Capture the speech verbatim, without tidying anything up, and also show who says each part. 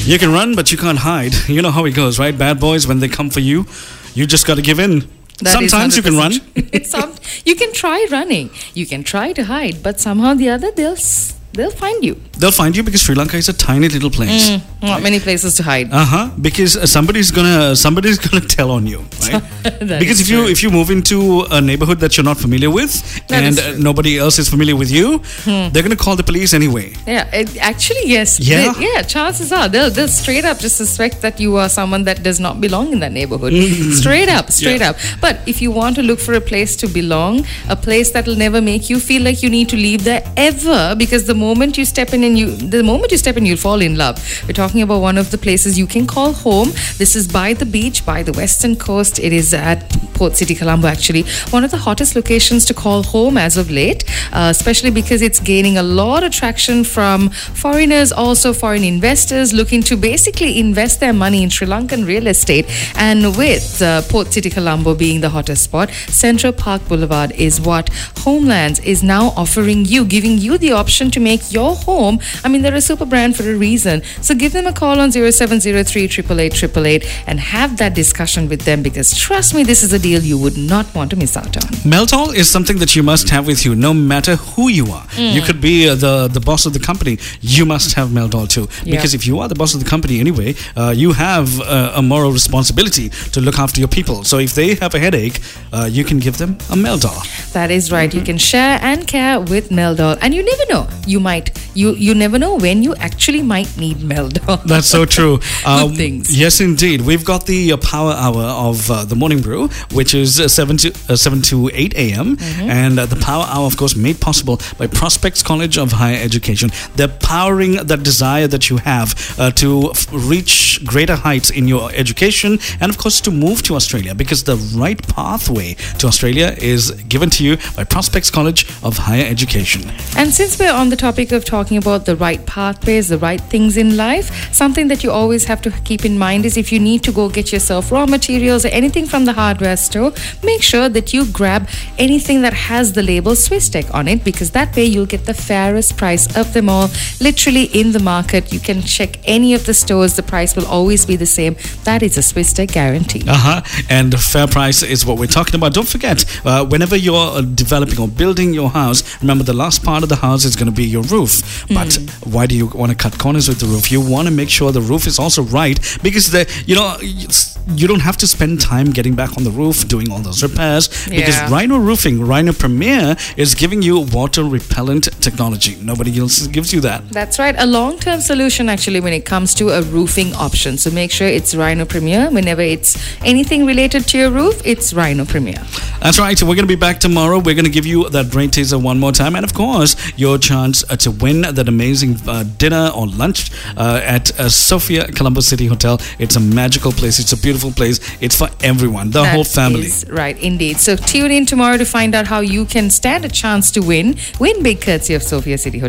Speaker 1: You can run, but you can't hide. You know how it goes, right? Bad boys, when they come for you, you just got to give in.
Speaker 2: That
Speaker 1: Sometimes you can run.
Speaker 2: Some, you can try running. You can try to hide, but somehow or the other, they'll s- they'll find you.
Speaker 1: They'll find you because Sri Lanka is a tiny little place.
Speaker 2: Mm, not many places to hide.
Speaker 1: Uh huh. Because uh, somebody's gonna somebody's gonna tell on you, right? Because if
Speaker 2: true.
Speaker 1: you if you move into a neighborhood that you're not familiar with
Speaker 2: That
Speaker 1: and
Speaker 2: is
Speaker 1: uh,
Speaker 2: true.
Speaker 1: nobody else is familiar with you, they're gonna call the police anyway.
Speaker 2: Yeah, it, actually, yes.
Speaker 1: Yeah?
Speaker 2: They- yeah, chances are they'll, they'll straight up just suspect that you are someone that does not belong in that neighborhood. Straight up, straight
Speaker 1: Yeah.
Speaker 2: up. But if you want to look for a place to belong, a place that will never make you feel like you need to leave there ever, because the moment you step in and you, the moment you step in, you'll fall in love. We're talking about one of the places you can call home. This is by the beach, by the western coast. It is at Port City, Colombo, actually. One of the hottest locations to call home as of late, uh, especially because it's gaining a lot of traction from foreigners, also foreign investors looking to basically invest their money in Sri Lankan real estate. And with uh, Port City, Colombo being the hottest spot, Central Park Boulevard is what Homelands is now offering you, giving you the option to make your home. I mean, they're a super brand for a reason. So give them a call on zero seven zero three, eight eight eight, eight eight eight and have that discussion with them, because trust me, this is a deal you would not want to miss out on.
Speaker 1: Meltol is something that you must have with you, no matter who you are. You could be uh, the the boss of the company. You must have Meltol too,
Speaker 2: Yeah.
Speaker 1: because if you are the boss of the company anyway, uh, you have uh, a moral responsibility to look after your people. So if they have a headache, uh, you can give them a Meldol.
Speaker 2: That is right. You can share and care with Meldol, and you never know. You might. You you never know when you actually might need Meldol.
Speaker 1: That's so true.
Speaker 2: Good things.
Speaker 1: Yes, indeed. We've got the uh, power hour of uh, the morning brew, which is uh, seven to uh, seven to eight a.m. and uh, the power hour, of course, made possible by Prospects College of Higher Education. They're powering that desire that you have uh, to f- reach greater heights in your education, and of course to move to Australia, because the right pathway to Australia is given to you by Prospects College of Higher Education.
Speaker 2: And since we're on the topic of talking about the right pathways, the right things in life, something that you always have to keep in mind is if you need to go get yourself raw materials or anything from the hardware store, make sure that you grab anything that has the label Swisstech on it, because that way you'll get the fairest price of them all. Literally in the market, you can check any of the stores, the price will always be the same. That is a Swisstech guarantee.
Speaker 1: Uh huh. And fair price is what we're talking about. Don't forget, uh, whenever you're uh, developing or building your house, remember the last part of the house is going to be your roof. But why do you want to cut corners with the roof? You want to make sure the roof is also right, because the you know it's- you don't have to spend time getting back on the roof doing all those repairs, because
Speaker 2: Yeah.
Speaker 1: Rhino Roofing, Rhino Premier, is giving you water repellent technology. Nobody else gives you that.
Speaker 2: That's right. A long-term solution actually when it comes to a roofing option. So make sure it's Rhino Premier. Whenever it's anything related to your roof, it's Rhino Premier.
Speaker 1: That's right. So we're going to be back tomorrow. We're going to give you that brain teaser one more time, and of course, your chance uh, to win that amazing uh, dinner or lunch uh, at uh, Sophia Colombo City Hotel. It's a magical place. It's a beautiful place. It's for everyone, the whole
Speaker 2: That
Speaker 1: family.
Speaker 2: is right, indeed. So tune in tomorrow to find out how you can stand a chance to win. Win big courtesy of Sophia City Hotel.